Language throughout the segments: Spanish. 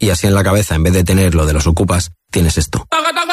Y así en la cabeza, en vez de tener lo de los ocupas, tienes esto.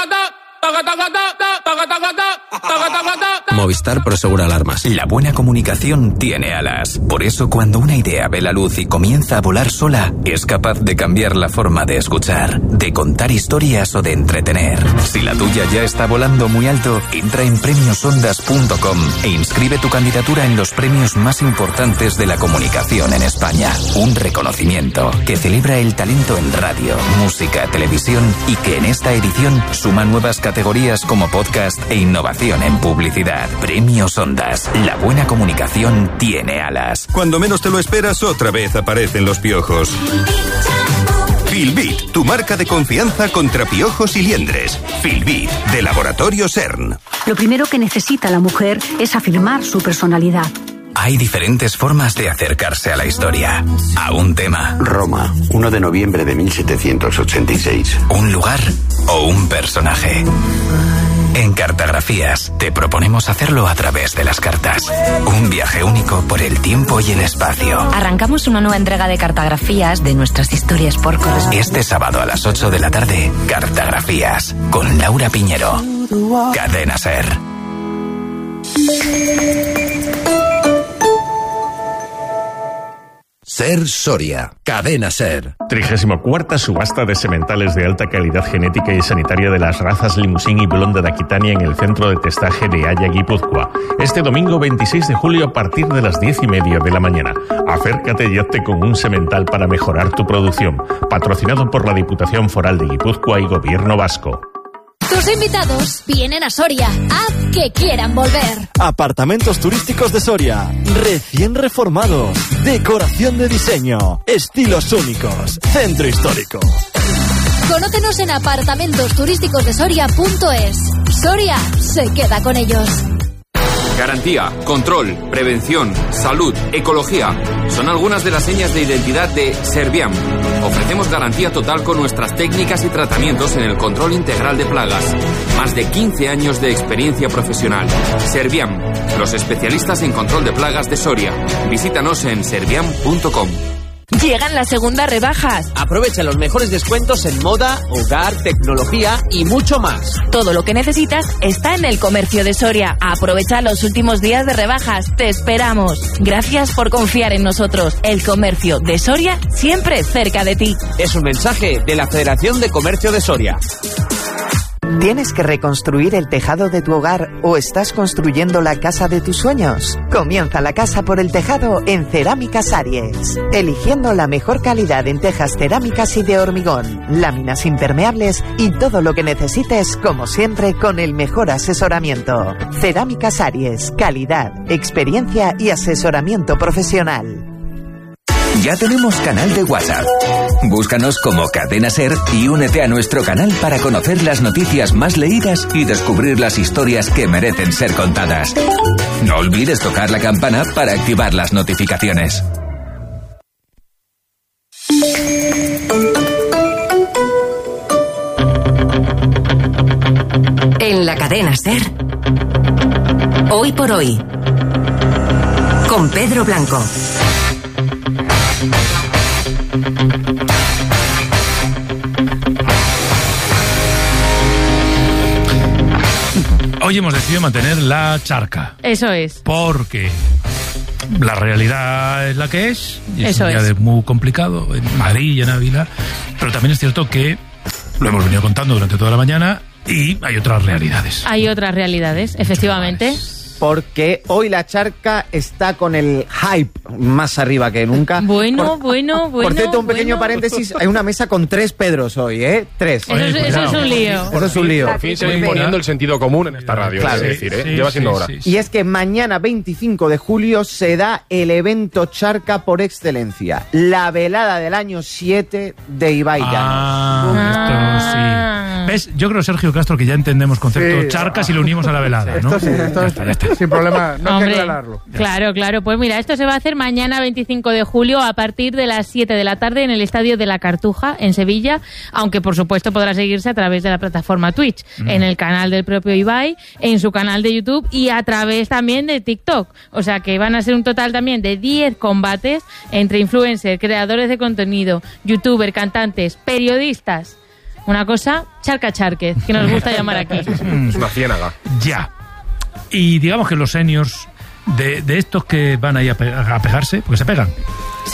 Movistar Prosegura Alarmas. La buena comunicación tiene alas. Por eso, cuando una idea ve la luz y comienza a volar sola, es capaz de cambiar la forma de escuchar, de contar historias o de entretener. Si la tuya ya está volando muy alto, entra en premiosondas.com e inscribe tu candidatura en los premios más importantes de la comunicación en España. Un reconocimiento que celebra el talento en radio, música, televisión y que en esta edición suma nuevas categorías como podcast e innovación en publicidad. Premios Ondas. La buena comunicación tiene alas. Cuando menos te lo esperas, otra vez aparecen los piojos. Filbit, tu marca de confianza contra piojos y liendres. Filbit, de Laboratorio CERN. Lo primero que necesita la mujer es afirmar su personalidad. Hay diferentes formas de acercarse a la historia, a un tema. Roma, 1 de noviembre de 1786. Un lugar o un personaje. En Cartografías te proponemos hacerlo a través de las cartas. Un viaje único por el tiempo y el espacio. Arrancamos una nueva entrega de Cartografías de nuestras historias por correspondencia. Este sábado a las 8 de la tarde, Cartografías, con Laura Piñero. Cadena SER. SER Soria, Cadena SER. 34ª subasta de sementales de alta calidad genética y sanitaria de las razas Limousin y Blonda de Aquitania en el centro de testaje de Haya, Guipúzcoa. Este domingo 26 de julio a partir de las 10:30 de la mañana. Acércate y hazte con un semental para mejorar tu producción. Patrocinado por la Diputación Foral de Guipúzcoa y Gobierno Vasco. Tus invitados vienen a Soria. Haz que quieran volver. Apartamentos turísticos de Soria. Recién reformados. Decoración de diseño. Estilos únicos. Centro histórico. Conócenos en apartamentosturísticosdesoria.es. Soria se queda con ellos. Garantía, control, prevención, salud, ecología. Son algunas de las señas de identidad de Serviam. Ofrecemos garantía total con nuestras técnicas y tratamientos en el control integral de plagas. Más de 15 años de experiencia profesional. Serviam, los especialistas en control de plagas de Soria. Visítanos en serviam.com. Llegan las segundas rebajas. Aprovecha los mejores descuentos en moda, hogar, tecnología y mucho más. Todo lo que necesitas está en el Comercio de Soria. Aprovecha los últimos días de rebajas. Te esperamos. Gracias por confiar en nosotros. El Comercio de Soria, siempre cerca de ti. Es un mensaje de la Federación de Comercio de Soria. ¿Tienes que reconstruir el tejado de tu hogar o estás construyendo la casa de tus sueños? Comienza la casa por el tejado en Cerámicas Aries. Eligiendo la mejor calidad en tejas cerámicas y de hormigón, láminas impermeables y todo lo que necesites, como siempre, con el mejor asesoramiento. Cerámicas Aries. Calidad, experiencia y asesoramiento profesional. Ya tenemos canal de WhatsApp. Búscanos como Cadena SER y únete a nuestro canal para conocer las noticias más leídas y descubrir las historias que merecen ser contadas. No olvides tocar la campana para activar las notificaciones. En la Cadena SER, Hoy por Hoy, con Pedro Blanco. Hoy hemos decidido mantener la charca. Eso es. Porque la realidad es la que es. Y es Eso un día es. muy complicado en Madrid y en Ávila. Pero también es cierto que lo hemos venido contando durante toda la mañana y hay otras realidades. Hay otras realidades, efectivamente. Porque hoy la charca está con el hype más arriba que nunca. Bueno. Por cierto, un pequeño paréntesis, hay una mesa con 3 Pedros hoy, ¿eh? 3. Eso es un lío. Eso es un lío. Por fin se va imponiendo el sentido común en esta radio, Claro. es decir, lleva siendo hora. Y es que mañana 25 de julio se da el evento charca por excelencia, la velada del año 7 de Ibai Llanos. Esto sí. ¿Ves? Yo creo, Sergio Castro, que ya entendemos concepto charcas y lo unimos a la velada, ¿no? Esto sin problema, no hay que aclararlo. Claro. Pues mira, esto se va a hacer mañana 25 de julio a partir de las 7 de la tarde en el Estadio de la Cartuja, en Sevilla, aunque por supuesto podrá seguirse a través de la plataforma Twitch, en el canal del propio Ibai, en su canal de YouTube y a través también de TikTok. O sea que van a ser un total también de 10 combates entre influencers, creadores de contenido, youtubers, cantantes, periodistas. Una cosa, charquez, que nos gusta llamar aquí. Es una ciénaga. Ya. Y digamos que los seniors de estos que van ahí a pegarse, porque se pegan. Se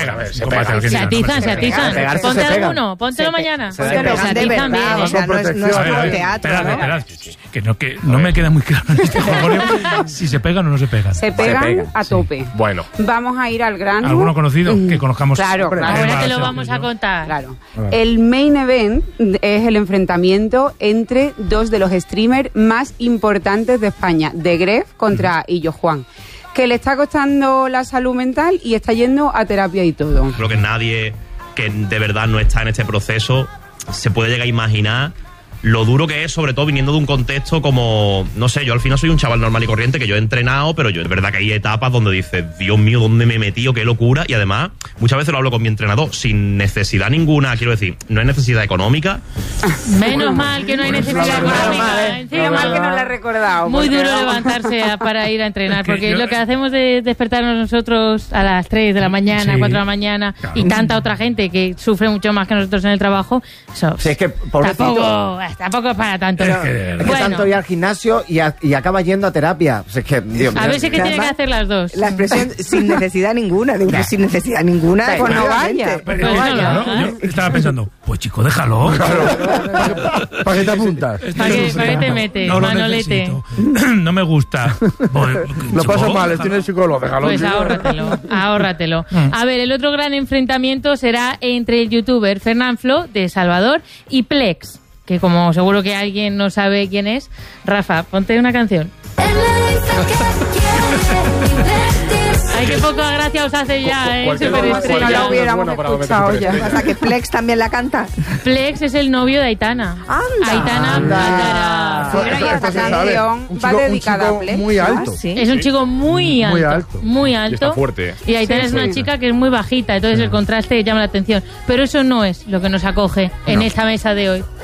atizan. Ponte alguno, póntelo mañana. Se atizan bien. O sea, no es teatro, ¿no? Que no me queda muy claro en este juego si se pegan o no se pegan. Se pegan a tope. Bueno. Vamos a ir al grano. ¿Alguno conocido que conozcamos? Claro. Ahora te lo vamos a contar. Claro. El main event es el enfrentamiento entre dos de los streamers más importantes de España, de Gref contra Illo Juan, que le está costando la salud mental y está yendo a terapia y todo. Creo que nadie que de verdad no está en este proceso se puede llegar a imaginar lo duro que es, sobre todo viniendo de un contexto como, no sé, yo al final soy un chaval normal y corriente, que yo he entrenado, pero yo es verdad que hay etapas donde dices, Dios mío, ¿dónde me he metido? ¡Qué locura! Y además, muchas veces lo hablo con mi entrenador, sin necesidad ninguna, quiero decir, no hay necesidad económica. Menos mal que no hay necesidad económica. Menos mal que no le he recordado. Muy duro levantarse para ir a entrenar, porque lo que hacemos de despertarnos nosotros a las 3 de la mañana, 4 de la mañana, y tanta otra gente que sufre mucho más que nosotros en el trabajo, eso es que, pobrecito, tampoco es para tanto. Es que tanto ir al gimnasio y acaba yendo a terapia. Es que, Dios, a veces que tiene que hacer las dos. La expresión sin necesidad ninguna. Digo, sin necesidad ninguna. Pues no vaya. Yo estaba pensando, pues chico, déjalo. ¿Para qué te apuntas? ¿Para qué te metes, Manolete? No me gusta. Lo paso mal, tiene el psicólogo, déjalo. Pues ahórratelo. A ver, el otro gran enfrentamiento será entre el youtuber Fernanfloo, de Salvador, y Plex, que como seguro que alguien no sabe quién es. Rafa, ponte una canción. Ay, qué poca gracia os hace ya, Superestrella. No la hubiéramos escuchado ya. O sea, que Plex también la canta. Plex es el novio de Aitana. Aitana Anda. Esta canción va dedicada a Plex. Muy alto. Es un chico muy alto. Muy alto. Y está fuerte. Y Aitana es una chica que es muy bajita, entonces el contraste llama la atención. Pero eso no es lo que nos acoge en esta mesa de hoy.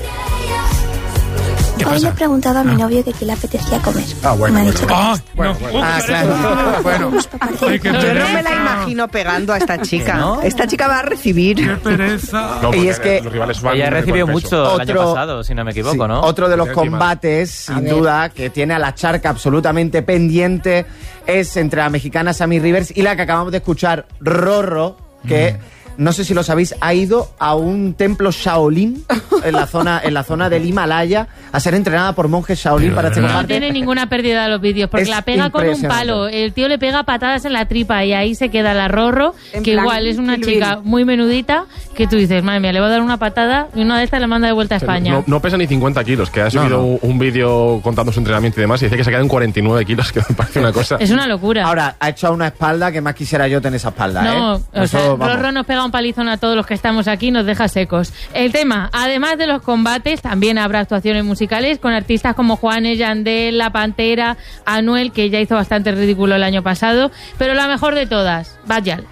Hoy le he preguntado a mi novio que qué le apetecía comer. Bueno. Me ha dicho que Bueno. Yo no me la imagino pegando a esta chica. ¿No? Esta chica va a recibir. ¡Qué pereza! No, y es que los rivales van ella recibió mucho el año pasado, si no me equivoco, ¿no? Otro de los combates, sin duda, que tiene a la charca absolutamente pendiente es entre la mexicana Sammy Rivers y la que acabamos de escuchar, Rorro, que... No sé si lo sabéis, ha ido a un templo Shaolin en la zona del Himalaya a ser entrenada por monjes Shaolin para este combate. No tiene ninguna pérdida de los vídeos, porque la pega con un palo. El tío le pega patadas en la tripa y ahí se queda la Rorro, que igual es una chica muy menudita, que tú dices, madre mía, le va a dar una patada y una de estas le manda de vuelta a España. No pesa ni 50 kilos, que ha subido un vídeo contando su entrenamiento y demás y dice que se queda en 49 kilos, que me parece una cosa... Es una locura. Ahora, ha hecho a una espalda que más quisiera yo tener esa espalda, No, o sea, Rorro nos pega un palizón a todos los que estamos aquí, nos deja secos. El tema, además de los combates, también habrá actuaciones musicales con artistas como Juanes, Yandel, La Pantera, Anuel, que ya hizo bastante ridículo el año pasado, pero la mejor de todas, Bajal.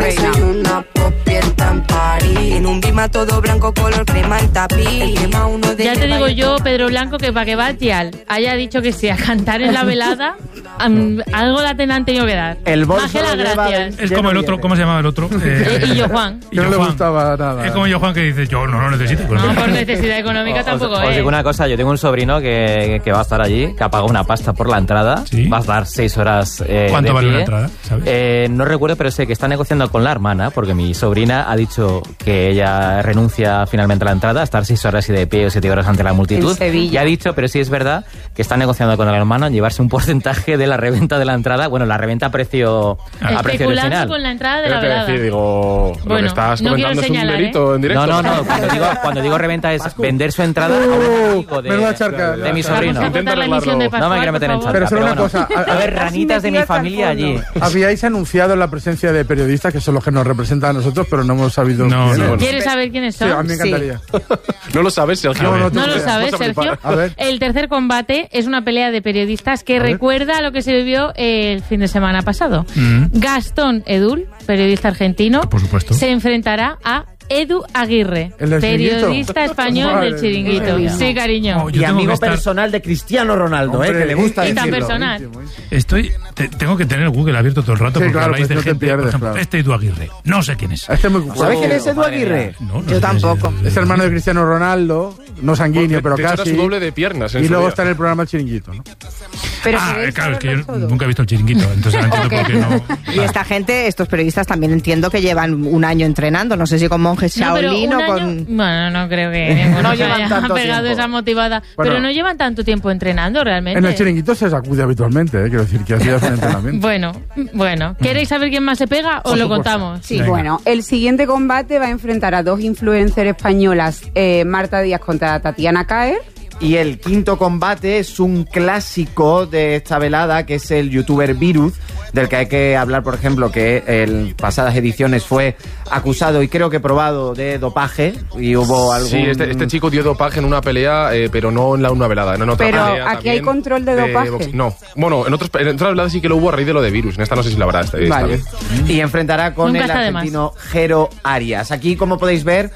En un bima todo blanco color crema el tapiz. Ya te digo yo, Pedro Blanco, que para que Bajal haya dicho que sí a cantar en la velada, algo la han tenido que dar. El bolso gracias. Es como el otro, ¿cómo se llama el otro? Illo Juan. No le gustaba nada. Es como Illo Juan, que dice, yo no lo necesito. No, por necesidad económica tampoco Os digo una cosa, yo tengo un sobrino que va a estar allí, que ha pagado una pasta por la entrada. ¿Sí? Va a estar 6 horas ¿Cuánto vale pie. la entrada? ¿Sabes? No recuerdo, pero sé que está negociando con la hermana, porque mi sobrina ha dicho que ella renuncia finalmente a la entrada, a estar 6 horas y de pie o 7 horas ante la multitud. En Sevilla. Y ha dicho, pero sí es verdad, que está negociando con la hermana llevarse un porcentaje de la reventa de la entrada, bueno, la reventa a precio Especulando original. con la entrada de la Quiero velada. decir, digo, lo que estás no comentando quiero es un señalar, delito en directo. No, cuando digo reventa es vender su entrada a un amigo de mi sobrino. Vamos a cortar la emisión de Pascual, No me quiero meter en por chanta, favor. Pero solo una bueno. cosa. A ver, ranitas de mi familia allí. Habíais anunciado la presencia de periodistas que son los que nos representan a nosotros, pero no hemos sabido quiénes. ¿Quieres saber quiénes son? Sí, a mí me encantaría. No lo sabes, Sergio. No lo sabes, Sergio. A ver. El tercer combate es una pelea de periodistas que recuerda a lo que se vivió el fin de semana pasado. Gastón Edul, periodista argentino, por supuesto, se enfrentará a Edu Aguirre, ¿El del periodista Chiringuito? español Madre del Chiringuito. mía. Sí, cariño. Y amigo personal de Cristiano Ronaldo, que le gusta y tan decirlo. personal. Tengo que tener Google abierto todo el rato Sí, porque claro, habláis pues de no te gente. pierdes, por ejemplo, claro. Edu Aguirre. No sé quién es. ¿Sabes quién es Edu Aguirre? Yo tampoco. Es hermano de Cristiano Ronaldo, no sanguíneo, pero Te echas casi. su doble de piernas en Y su luego día. está en el programa El Chiringuito, ¿no? Pero claro, es que yo nunca he visto el Chiringuito, entonces no entiendo por qué no. Y esta gente, estos periodistas también entiendo que llevan un año entrenando, no sé si con monjes No, pero Shaolin un o año- con... Bueno, no creo que ninguno No se llevan haya tanto pegado tiempo. esa motivada. Bueno. Pero no llevan tanto tiempo entrenando realmente. En el Chiringuito se sacude habitualmente, quiero decir que hacía un entrenamiento. Bueno. ¿Queréis saber quién más se pega o Por lo supuesto. contamos? Sí, bueno, el siguiente combate va a enfrentar a dos influencers españolas, Marta Díaz contra Tatiana Caer. Y el quinto combate es un clásico de esta velada, que es el youtuber Virus, del que hay que hablar, por ejemplo, que en pasadas ediciones fue acusado y creo que probado de dopaje, y hubo algún... Sí, este chico dio dopaje en una pelea, pero no en una velada. No en otra Pero pelea aquí hay también control de dopaje. No, bueno, en otras veladas sí que lo hubo a raíz de lo de Virus. En esta no sé si la habrá. Esta vez. Y enfrentará con Nunca el está de más. argentino Jero Arias. Aquí, como podéis ver,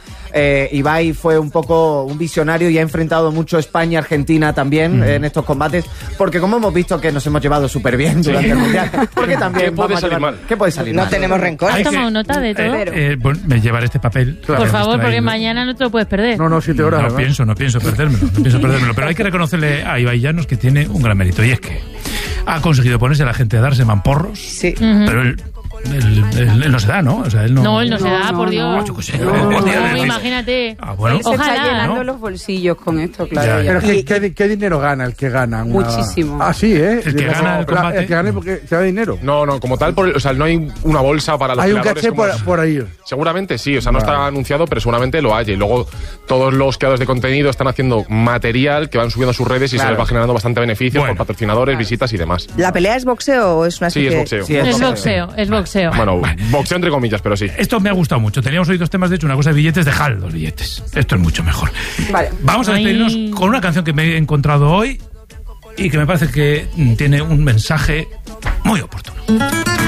Ibai fue un poco un visionario y ha enfrentado mucho España-Argentina también en estos combates, porque como hemos visto que nos hemos llevado súper bien durante el Mundial, porque también ¿Qué puede vamos a salir llevar- mal? ¿Qué puede salir No mal? tenemos rencor. ¿Has tomado nota de todo? Bueno, me llevaré este papel. Por favor, porque Distraído. mañana no te lo puedes perder. No, 7 horas. No ¿verdad? pienso perdérmelo. Pero hay que reconocerle a Ibai Llanos que tiene un gran mérito, y es que ha conseguido ponerse a la gente a darse mamporros, Sí. pero él no se da, ¿no? O sea, él no... No, él no se da, por Dios. Yo qué sé, No, imagínate. bueno. Él se está Ojalá, llenando ¿no? los bolsillos con esto, claro. Pero ¿qué dinero gana el que gana? Muchísimo. Ah, sí, ¿eh? El que gana el combate. El que gane porque se da dinero. No, como tal, o sea, no hay una bolsa para los Hay un creadores caché como- por ahí. Seguramente sí, o sea, no está anunciado, pero seguramente lo haya. Y luego todos los creadores de contenido están haciendo material que van subiendo a sus redes y se les va generando bastante beneficios por patrocinadores, visitas y demás. ¿La pelea es boxeo o es una Sí, especie? es boxeo. Es boxeo. Bueno, boxeo entre comillas, pero sí. Esto me ha gustado mucho. Teníamos hoy dos temas, de hecho, una cosa de billetes, dejad los billetes. Esto es mucho mejor. Vale. Vamos a despedirnos con una canción que me he encontrado hoy y que me parece que tiene un mensaje muy oportuno.